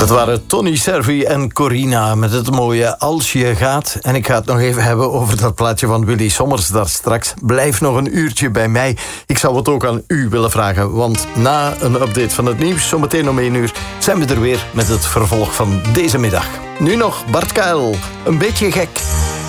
Dat waren Tony Servi en Corina met het mooie Als je gaat. En ik ga het nog even hebben over dat plaatje van Willy Sommers daar straks. Blijf nog een uurtje bij mij. Ik zou het ook aan u willen vragen. Want na een update van het nieuws, zometeen om 1 uur... zijn we er weer met het vervolg van deze middag. Nu nog Bart Kuil, een beetje gek.